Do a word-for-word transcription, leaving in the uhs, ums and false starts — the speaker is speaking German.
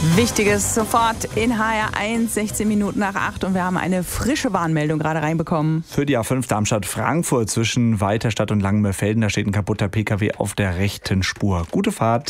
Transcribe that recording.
Wichtiges sofort in H R eins, sechzehn Minuten nach acht und wir haben eine frische Warnmeldung gerade reinbekommen. Für die A fünf Darmstadt-Frankfurt zwischen Weiterstadt und Langenmörfelden, da steht ein kaputter Pkw auf der rechten Spur. Gute Fahrt.